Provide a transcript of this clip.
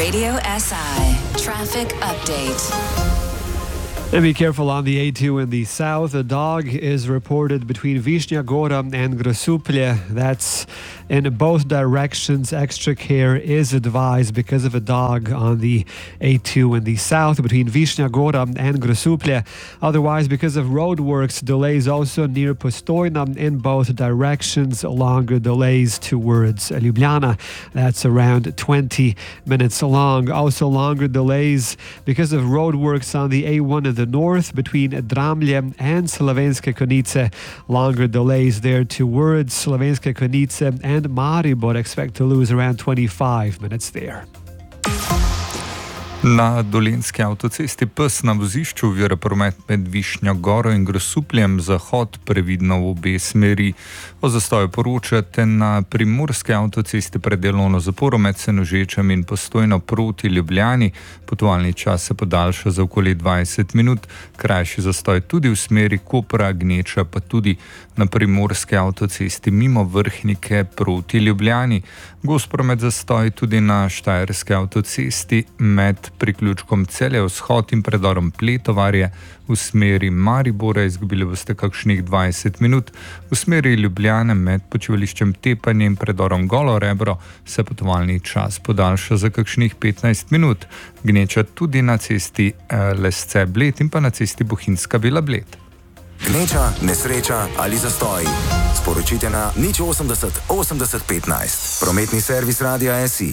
Radio SI Traffic Update. And be careful on the A2 in the south. A dog is reported between Višnja Gora and Grosuplje. That's in both directions. Extra care is advised because of a dog on the A2 in the south between Višnja Gora and Grosuplje. Otherwise, because of roadworks, delays also near Postojna in both directions. Longer delays towards Ljubljana. That's around 20 minutes long. Also longer delays because of roadworks on the A1 in the north between Dramlje and Slovenske Konjice. Longer delays there towards Slovenske Konjice and Maribor. Expect to lose around 25 minutes there. Na Dolenjski avtocesti pes na vozišču ovira promet med Višnjo Goro in Grosupljem, zahod previdno v obe smeri. O zastoju poročate na Primorski avtocesti pred delovno zaporo med Senožečem in Postojno proti Ljubljani. Potovalni čas se podaljša za okoli 20 minut, krajši zastoj tudi v smeri Kopra, Gneča, pa tudi na Primorski avtocesti mimo Vrhnike proti Ljubljani. Gost promet zastoj tudi na Štajerski avtocesti med priključkom Celje vzhod in predorom Pletovarje. V smeri Maribora izgubili boste kakšnih 20 minut. V smeri Ljubljane med počivališčem Tepanje in predorom Golo Rebro se potovalni čas podaljša za kakšnih 15 minut. Gneča tudi na cesti Lesce Bled in pa na cesti Bohinjska Vila Bled. Gneča, nesreča ali zastoj. Sporočite na 080 80 15. Prometni servis Radia SI.